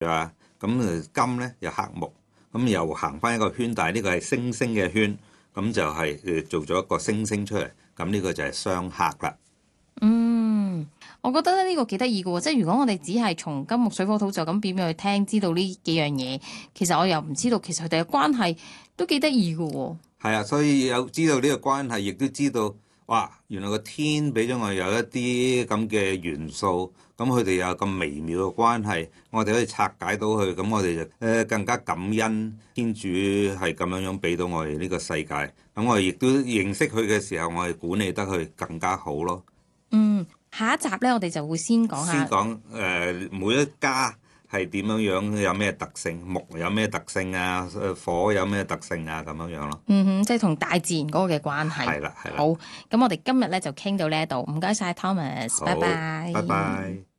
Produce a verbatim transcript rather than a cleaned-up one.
啊，咁誒金咧又克木，咁又行翻一個圈，但係呢個係星星嘅圈，咁就係誒做咗一個星星出嚟，咁呢個就係相克啦。 嗯，我覺得咧呢個幾得意嘅喎，即係如果我哋只係從金木水火土就咁表面去聽，知道呢幾樣嘢，其實我又唔知道其實佢哋嘅關係都幾得意嘅喎。 係啊，所以有知道呢個關係，亦都知道哇，原來個天俾咗我哋有一啲咁嘅元素，咁佢哋有咁微妙嘅關係，我哋可以拆解到佢，咁我哋就誒更加感恩天主係咁樣樣俾到我哋呢個世界，咁我哋亦都認識佢嘅時候，我哋管理得佢更加好咯。 嗯，下一集咧，我哋就會先講下， 先講誒、呃、每一家係點樣樣，有咩特性，木有咩特性啊，誒火有咩特性啊，咁樣樣咯。 嗯哼，即係同大自然嗰個嘅關係。 係啦，係啦。 好，咁我哋今日咧就傾到呢一度，唔該晒 Thomas， 好， 拜拜。 拜拜。